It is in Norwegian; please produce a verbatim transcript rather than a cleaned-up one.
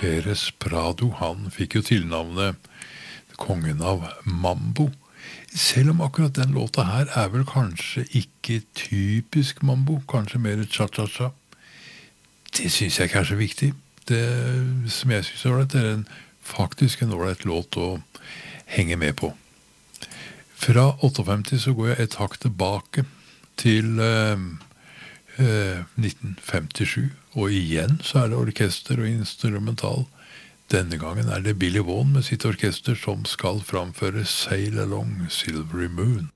Pérez Prado, han fikk jo tilnavnet kongen av mambo. Selv om akkurat den låta her er vel kanskje ikke typisk mambo, kanskje mer cha-cha-cha. Det synes jeg ikke er så viktig. Det som jeg synes er ålreit, er en, faktisk en ålreit låt å henge med på. Fra femtiåtte så går jeg et hakk tilbake til eh, eh, nitten femtisju, og igjen så er det orkester og instrumental. Denne gangen er det Billy Vaughan med sitt orkester som skal framføre Sail Along Silvery Moon.